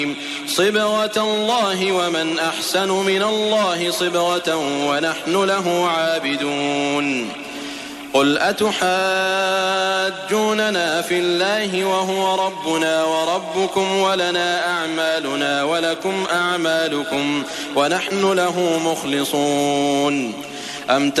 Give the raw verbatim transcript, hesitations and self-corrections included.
صبغة الله ومن أحسن من الله صبغة ونحن له عابدون قل أتحاجوننا في الله وهو ربنا وربكم ولنا أعمالنا ولكم أعمالكم ونحن له مخلصون أم